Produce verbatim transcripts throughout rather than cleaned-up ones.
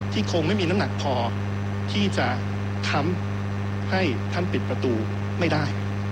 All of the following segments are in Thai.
ที่คงไม่มีน้ำหนักพอที่จะค้ำให้ท่านปิดประตูไม่ได้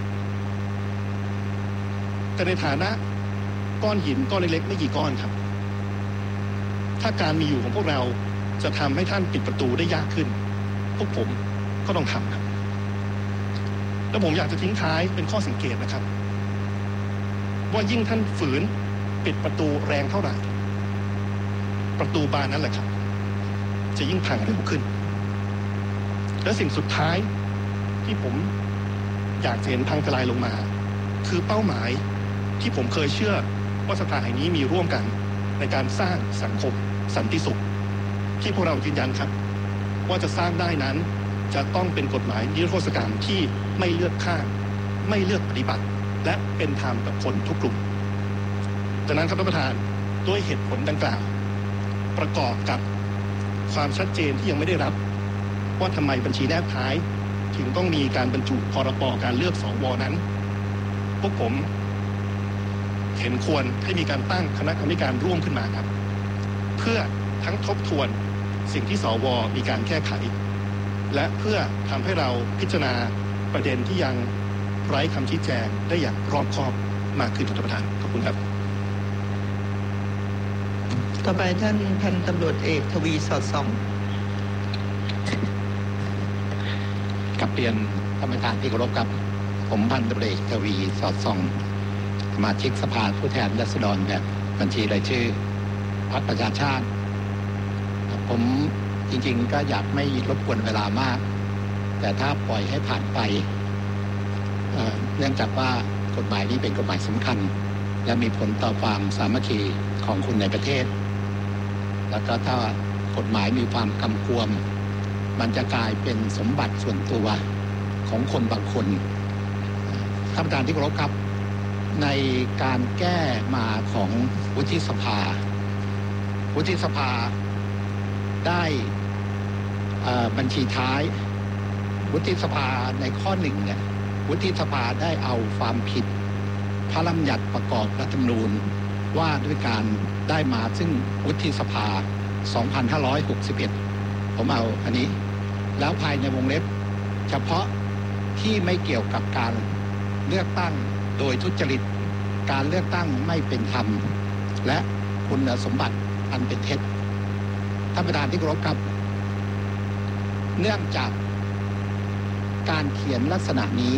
แต่ในฐานะก้อนหินก้อนเล็กๆไม่กี่ก้อนครับถ้าการมีอยู่ของพวกเราจะทำให้ท่านปิดประตูได้ยากขึ้นพวกผมก็ต้องทำครับแล้วผมอยากจะทิ้งท้ายเป็นข้อสังเกตนะครับว่ายิ่งท่านฝืนปิดประตูแรงเท่าไหร่ประตูบานนั้นแหละครับจะยิ่งพังเร็วขึ้นและสิ่งสุดท้ายที่ผมอยากจะเห็นพังทลายลงมาคือเป้าหมายที่ผมเคยเชื่อว่าสภาแห่งนี้มีร่วมกันในการสร้างสังคมสันติสุขที่พวกเรายืนยันครับว่าจะสร้างได้นั้นจะต้องเป็นกฎหมายนิรโทษกรรมที่ไม่เลือกข้างไม่เลือกปฏิบัติและเป็นธรรมกับคนทุกกลุ่มดังนั้นครับท่านประธานด้วยเหตุผลดังกล่าวประกอบกับความชัดเจนที่ยังไม่ได้รับว่าทำไมบัญชีแนบท้ายถึงต้องมีการบรรจุพรบการเลือกสวนั้นพวกผมเห็นควรให้มีการตั้งคณะกรรมการร่วมขึ้นมาครับเพื่อทั้งทบทวนสิ่งที่สวมีการแก้ไขและเพื่อทำให้เราพิจารณาประเด็นที่ยังไร้คำชี้แจงได้อย่างรอบคอบมากขึ้นท่านประธานขอบคุณครับต่อไปท่านพันตำรวจเอกทวีสอดส่องกับเรียนท่านประธานที่เคารพครับผมพันตำรวจเอกทวีสอดส่องสมาชิกสภาผู้แทนราษฎรแบบบัญชีรายชื่อพรรคประชาชาติผมจริงๆก็อยากไม่รบกวนเวลามากแต่ถ้าปล่อยให้ผ่านไปเอ่อเนื่องจากว่ากฎหมายนี้เป็นกฎหมายสำคัญและมีผลต่อความสามัคคีของคนในประเทศแล้วก็ถ้ากฎหมายมีความกำกวมมันจะกลายเป็นสมบัติส่วนตัวของคนบางคนท่านประธานที่เคารพครับในการแก้มาของวุฒิสภาวุฒิสภาได้บัญชีท้ายวุฒิสภาในข้อหนึ่งเนี่ยวุฒิสภาได้เอาความผิดพระราชบัญญัติประกอบรัฐธรรมนูญว่าด้วยการได้มาซึ่งวุฒิสภาสองพันห้าร้อยหกสิบเอ็ดผมเอาอันนี้แล้วภายในวงเล็บเฉพาะที่ไม่เกี่ยวกับการเลือกตั้งโดยทุจริตการเลือกตั้งไม่เป็นธรรมและคุณสมบัติอันเป็นเท็จท่านประธานที่เคารพครับเนื่องจากการเขียนลักษณะนี้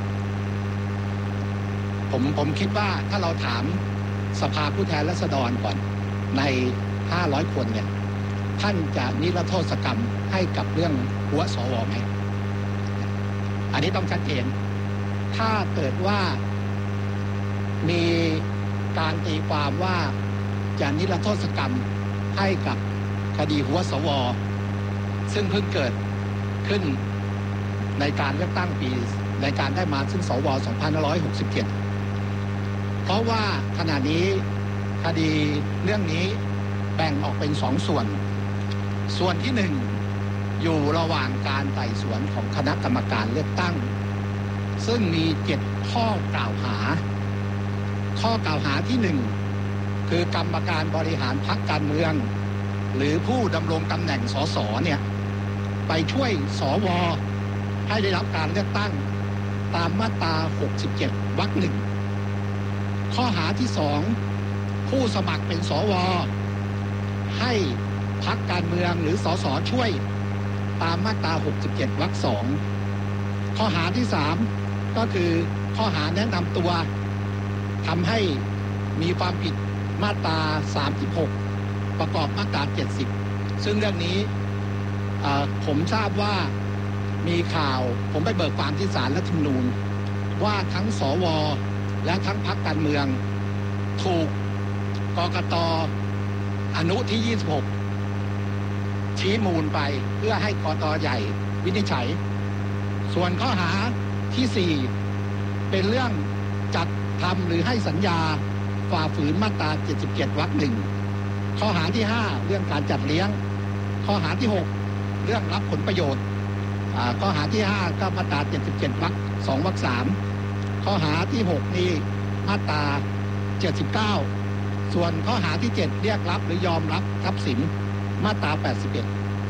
ผมผมคิดว่าถ้าเราถามสภาผู้แทนราษฎรก่อนในห้าร้อยคนเนี่ยท่านจะนิรโทษกรรมให้กับเรื่องหัวสวไหมอันนี้ต้องชัดเจนถ้าเกิดว่ามีการตีความว่าจะนิรโทษกรรมให้กับคดีหัวสวซึ่งเพิ่งเกิดขึ้นในการเลือกตั้งปีในการได้มาซึ่งสวสองพันห้าร้อยหกสิบเจ็ดเพราะว่าขณะนี้คดีเรื่องนี้แบ่งออกเป็นสองส่วนส่วนที่หนึ่งอยู่ระหว่างการไต่สวนของคณะกรรมการเลือกตั้งซึ่งมีเจ็ดข้อกล่าวหาข้อกล่าวหาที่หนึ่งคือกรรมการบริหารพรรคการเมืองหรือผู้ดำรงตำแหน่งสสเนี่ยไปช่วยสวให้ได้รับการเลือกตั้งตามมาตราหกสิบเจ็ดวรรคหนึ่งข้อหาที่สองผู้สมัครเป็นสวให้พรรคการเมืองหรือสสช่วยตามมาตราหกสิบเจ็ดวรรคสองข้อหาที่สามก็คือข้อหาแนะนำตัวทำให้มีความผิดมาตราสามสิบหกประกอบมาตราเจ็ดสิบซึ่งเรื่องนี้ผมทราบว่ามีข่าวผมไปเบิกความที่ศาลรัฐธรรมนูญว่าทั้งสวและทั้งพรรคการเมืองถูกกกต.อนุที่ยี่สิบหกชี้มูลไปเพื่อให้กต.ใหญ่วินิจฉัยส่วนข้อหาที่สี่เป็นเรื่องจัดทำหรือให้สัญญาฝ่าฝืนมาตราเจ็ดสิบเจ็ดวรรคหนึ่งข้อหาที่ห้าเรื่องการจัดเลี้ยงข้อหาที่หกเรื่องรับผลประโยชน์ข้อหาที่ห้าก็มาตราเจ็ดสิบเจ็ดวรรคสองวรรคสามข้อหาที่หกนี่มาตราเจ็ดสิบเก้าส่วนข้อหาที่เจ็ดเรียกรับหรือยอมรับทรัพย์สินมาตราแปดสิบเอ็ด